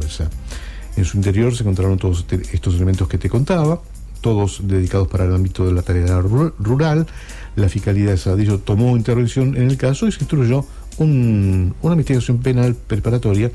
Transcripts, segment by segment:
bolsa. En su interior se encontraron todos estos elementos que te contaba, todos dedicados para el ámbito de la tarea rural. La Fiscalía de Saladillo tomó intervención en el caso y se instruyó una investigación penal preparatoria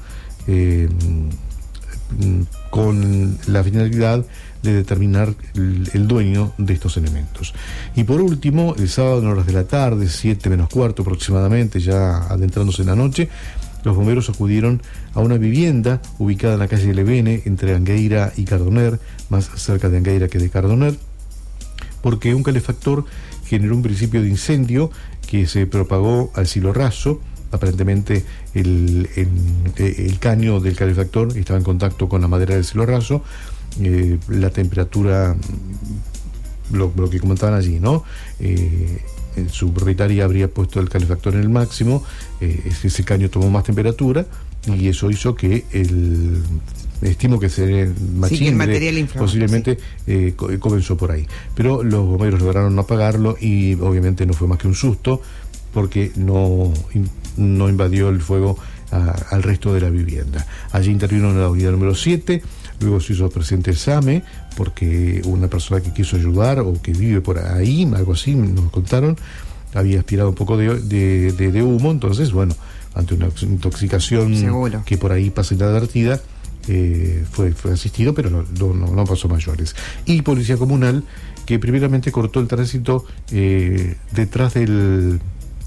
con la finalidad de determinar el dueño de estos elementos. Y por último, el sábado en horas de la tarde, 7 menos cuarto aproximadamente, ya adentrándose en la noche, los bomberos acudieron a una vivienda ubicada en la calle Levene, entre Angueira y Cardoner, más cerca de Angueira que de Cardoner, porque un calefactor generó un principio de incendio que se propagó al cielo raso. Aparentemente el caño del calefactor estaba en contacto con la madera del cielo raso. La temperatura, lo que comentaban allí, ¿no? Su propietaria habría puesto el calefactor en el máximo, ese caño tomó más temperatura y eso hizo que estimo que se machimbre, posiblemente comenzó por ahí. Pero los bomberos lograron apagarlo y obviamente no fue más que un susto, porque no invadió el fuego al resto de la vivienda. Allí intervino en la unidad número 7, luego se hizo presente el SAME, porque una persona que quiso ayudar o que vive por ahí, algo así, nos contaron, había aspirado un poco de humo, entonces, bueno, ante una intoxicación seguro que por ahí pasa inadvertida, fue asistido, pero no pasó mayores. Y Policía Comunal, que primeramente cortó el tránsito detrás del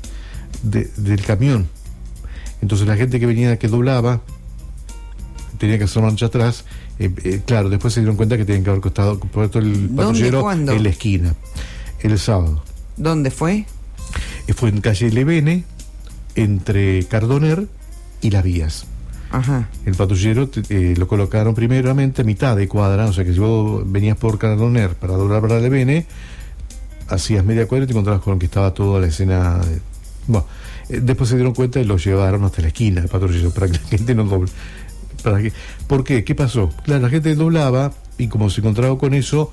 camión. Entonces la gente que doblaba tenía que hacer marcha atrás. Claro, después se dieron cuenta que tenían que haber puesto el patrullero en la esquina. El sábado. ¿Dónde fue? Fue en calle Levene, entre Cardoner y Las Vías. Ajá. El patrullero lo colocaron primeramente a mitad de cuadra, o sea que si vos venías por Cardoner para doblar para Levene, hacías media cuadra y te encontrabas con que estaba toda la escena. Bueno, después se dieron cuenta y lo llevaron hasta la esquina, el patrullero, para que la gente no doble. ¿Por qué? ¿Qué pasó? Claro, la gente doblaba y como se encontraba con eso,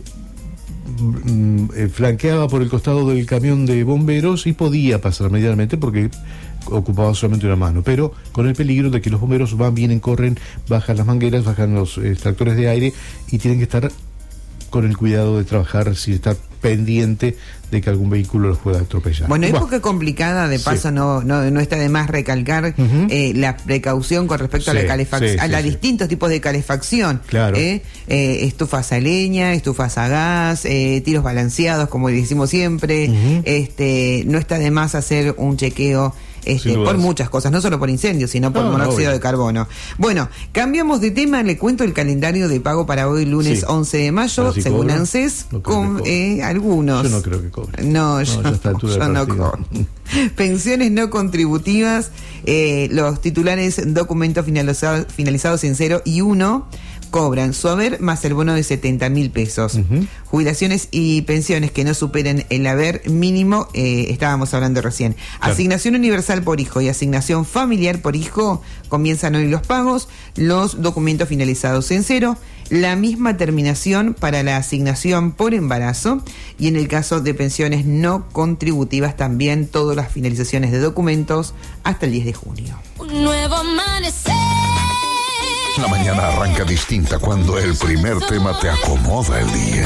flanqueaba por el costado del camión de bomberos y podía pasar medianamente porque ocupaba solamente una mano, pero con el peligro de que los bomberos van, vienen, corren, bajan las mangueras, bajan los extractores de aire y tienen que estar con el cuidado de trabajar, si está pendiente de que algún vehículo los pueda atropellar. Bueno, época complicada, de paso, sí. no está de más recalcar la precaución con respecto a la calefacción, a los distintos tipos de calefacción. Claro. Estufas a leña, estufas a gas, tiros balanceados, como decimos siempre. No está de más hacer un chequeo por muchas cosas, no solo por incendios, sino por monóxido de carbono. Bueno, cambiamos de tema, le cuento el calendario de pago para hoy, lunes 11 de mayo, si según ANSES, con algunos. Yo no creo que cobre. No, yo no cobro. Pensiones no contributivas, los titulares documentos finalizados en 0 y 1 cobran su haber más el bono de 70.000 pesos. Jubilaciones y pensiones que no superen el haber mínimo, estábamos hablando recién. Claro. Asignación universal por hijo y asignación familiar por hijo, comienzan hoy los pagos, los documentos finalizados en 0, la misma terminación para la asignación por embarazo y en el caso de pensiones no contributivas también todas las finalizaciones de documentos hasta el 10 de junio. Un nuevo amanecer. La mañana arranca distinta cuando el primer tema te acomoda el día.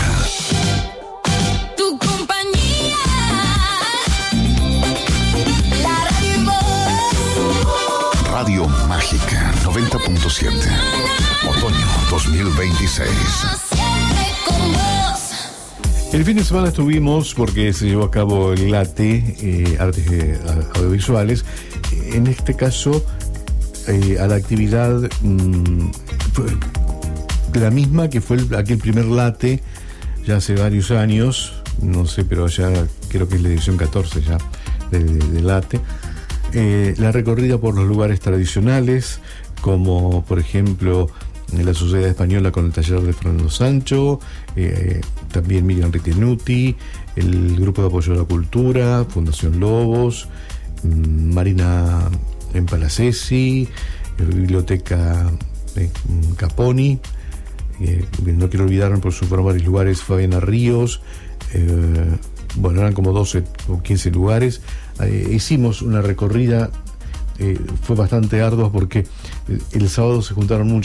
Tu compañía. La Radio Mágica 90.7. Otoño 2026. El fin de semana estuvimos, porque se llevó a cabo el LATE, Artes Audiovisuales, en este caso a la actividad la misma que fue aquel primer LATE ya hace varios años, no sé, pero ya creo que es la edición 14 ya de LATE. La recorrida por los lugares tradicionales, como por ejemplo la Sociedad Española con el taller de Fernando Sancho, también Miriam Ritenuti, el Grupo de Apoyo a la Cultura, Fundación Lobos, Marina en Palacesi, Biblioteca Caponi, no quiero olvidarme, por supuesto, varios lugares, Fabiana Ríos, bueno, eran como 12 o 15 lugares. Hicimos una recorrida, fue bastante ardua porque el sábado se juntaron muchos